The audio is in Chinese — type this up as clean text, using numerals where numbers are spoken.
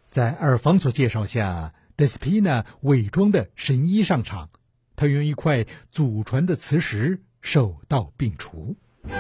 在阿尔方索介绍下，德斯皮娜伪装的神医上场，他用一块祖传的磁石手到病除。